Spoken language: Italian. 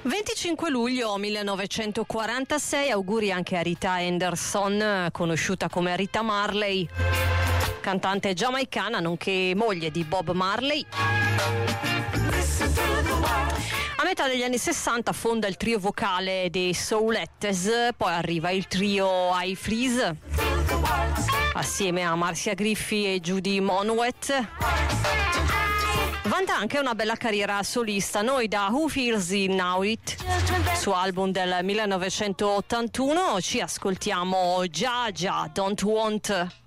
25 luglio 1946, auguri anche a Rita Anderson, conosciuta come Rita Marley, cantante giamaicana nonché moglie di Bob Marley. A metà degli anni 60 fonda il trio vocale dei Soulettes, poi arriva il trio I Freeze assieme a Marcia Griffi e Judy Monwet. Vanta anche una bella carriera solista. Noi da Who Feels It Now It, suo album del 1981, ci ascoltiamo Già Già Don't Want.